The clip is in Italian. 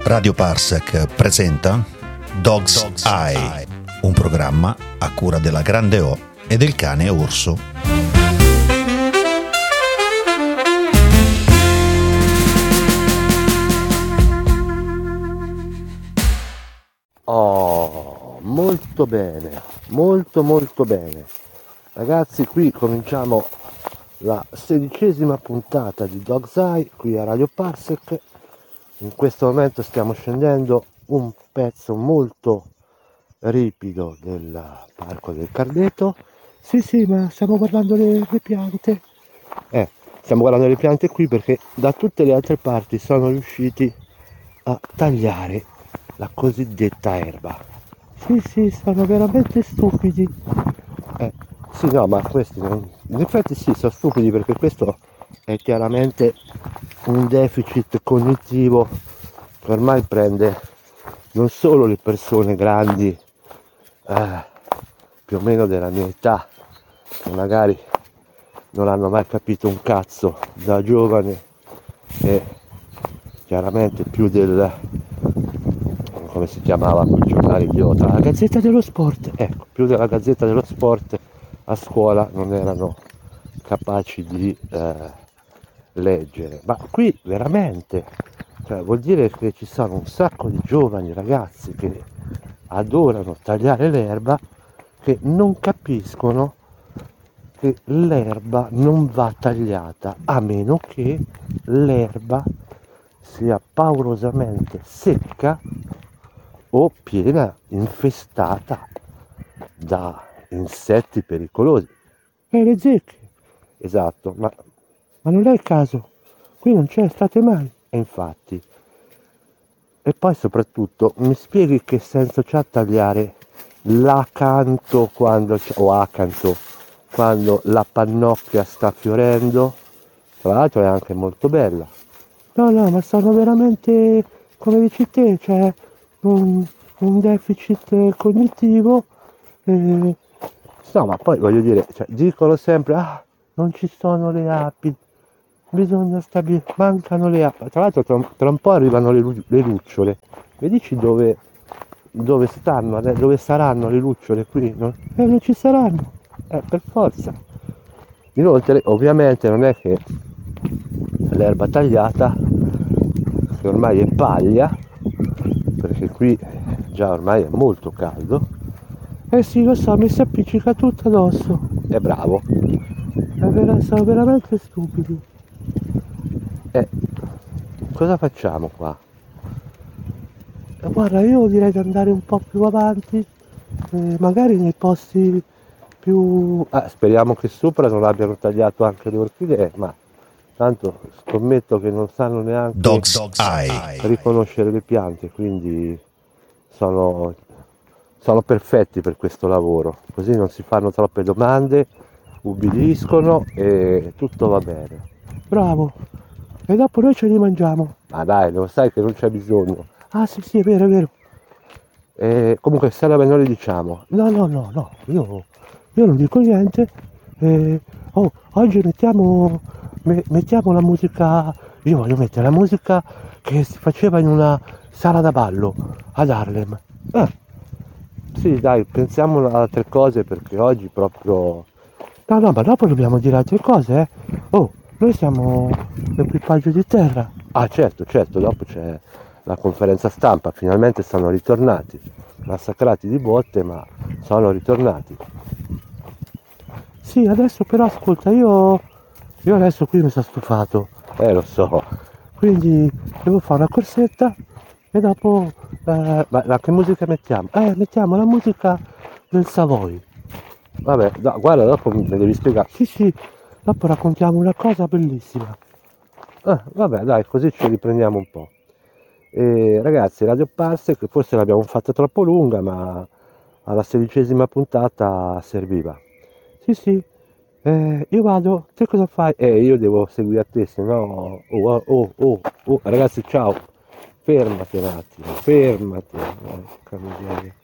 Radio Parsec presenta Dog's Eye, un programma a cura della Grande O e del cane orso. Oh, molto bene, molto bene. Ragazzi, qui cominciamo la 16ª puntata di Dog's Eye qui a Radio Parsec. In questo momento stiamo scendendo un pezzo molto ripido del parco del Cardeto. Sì, ma stiamo guardando le piante. Stiamo guardando le piante qui perché da tutte le altre parti sono riusciti a tagliare la cosiddetta erba. Sì, sono veramente stupidi. Sì, no, ma questi in effetti sì, sono stupidi perché questo è chiaramente un deficit cognitivo che ormai prende non solo le persone grandi, più o meno della mia età, che magari non hanno mai capito un cazzo da giovane, e chiaramente più del, come si chiamava quel giornale idiota, la Gazzetta dello Sport, ecco, più della Gazzetta dello Sport a scuola non erano capaci di leggere. Ma qui veramente, cioè, vuol dire che ci sono un sacco di giovani ragazzi che adorano tagliare l'erba, che non capiscono che l'erba non va tagliata a meno che l'erba sia paurosamente secca o piena, infestata da insetti pericolosi. Le zecche. Esatto, ma non è il caso. Qui non c'è state mai. E infatti. E poi soprattutto mi spieghi che senso c'ha tagliare l'acanto o acanto quando la pannocchia sta fiorendo? Tra l'altro è anche molto bella. No, ma sono veramente, come dici te, cioè un deficit cognitivo. No, ma poi voglio dire, cioè, dicono sempre, non ci sono le api, bisogna mancano le api. Tra l'altro tra un po' arrivano le lucciole. Mi dici dove stanno, dove saranno le lucciole qui? No? Non ci saranno, per forza. Inoltre, ovviamente non è che l'erba tagliata, che ormai è paglia, perché qui già ormai è molto caldo. Sì, lo so, mi si appiccica tutto addosso. È bravo. Sono veramente stupidi. Cosa facciamo qua? Guarda, io direi di andare un po' più avanti, magari nei posti più... speriamo che sopra non abbiano tagliato anche le orchidee, ma tanto scommetto che non sanno neanche Dog's Eye. riconoscere le piante, quindi sono perfetti per questo lavoro, così non si fanno troppe domande, ubbidiscono e tutto va bene. Bravo, e dopo noi ce li mangiamo. Ma dai, lo sai che non c'è bisogno. Sì, è vero. Comunque Sara non le diciamo. No, io non dico niente. Oggi mettiamo la musica, io voglio mettere la musica che si faceva in una sala da ballo ad Harlem. Sì, dai, pensiamo ad altre cose perché oggi proprio... No, ma dopo dobbiamo dire altre cose, noi siamo l'equipaggio di terra. Certo, dopo c'è la conferenza stampa, finalmente sono ritornati, massacrati di botte, ma sono ritornati. Sì, adesso però ascolta, io adesso qui mi sono stufato. Lo so. Quindi devo fare una corsetta e dopo... ma che musica mettiamo? Mettiamo la musica del Savoy. Vabbè, guarda, dopo mi devi spiegare. Sì, dopo raccontiamo una cosa bellissima. Vabbè, dai, così ci riprendiamo un po'. Ragazzi, Radio Parsec, forse l'abbiamo fatta troppo lunga, ma alla 16ª puntata serviva. Sì, io vado, te cosa fai? Io devo seguire a te, se no... ragazzi, ciao. Fermati un attimo, fermati. Porca miseria.